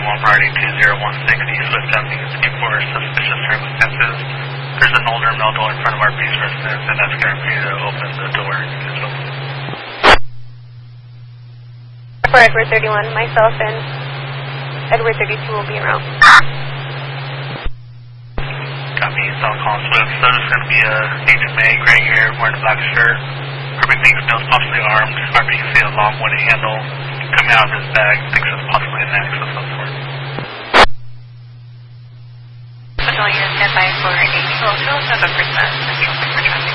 priority 20160, Swift Avenue, looking for suspicious circumstances. There's an older male door in front of our base residence, and that's going for you to open the door. For Edward 31, myself and Edward 32 will be around. Copy, South Collins Swift. So there's going to be a agent May, gray hair, wearing a black shirt. Urban thinks male's possibly armed. However, you see a long wooden handle coming out of his bag. Thinks it's possibly an axe of some sort. Battalion, stand by for a vehicle. Fill up a percent central for traffic.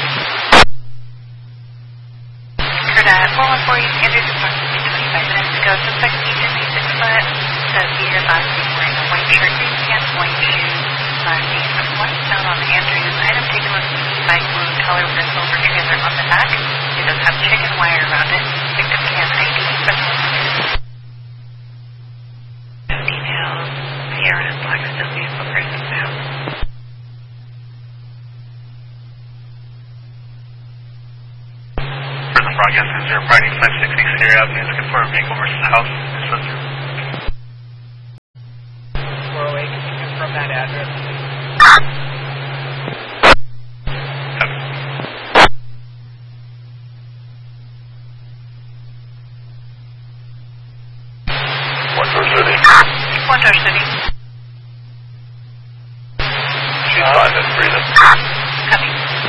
Occurred at 414 East Andrews, approximately 25 minutes ago. Suspect agent, 6 foot. Says he is last name wearing a white shirt, green pants, white shoes. Last name of white found on Andrews. Item taken was light blue color with a silver trailer on the back. It does have chicken wire around it. Victim can ID. Details. Sierra and Blackstone vehicle person found. Prison broadcast is 0 priority 560 Sierra Avenue, looking for a vehicle versus a house. 408, can you confirm that address? One Door City. She's fine and breathing. Copy.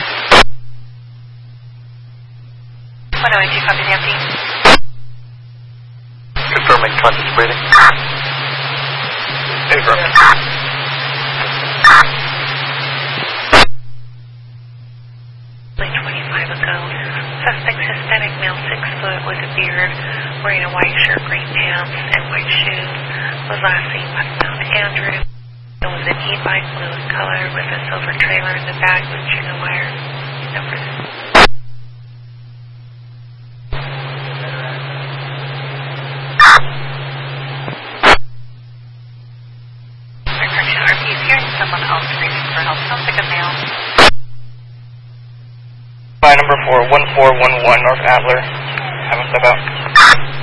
102, copy Nancy. Confirming conscious breathing. Affirmative. Late 25 ago. Suspect Hispanic male, 6 foot, with a beard, wearing a white shirt, green pants, and white shoes. Was last seen by Mount Andrew. It was an e-bike, blue in color, with a silver trailer in the back with chicken wire. Number. Correction, RP is hearing someone else screaming for help. Sounds like a male. By number 4, 1411 North Adler. Haven't step out.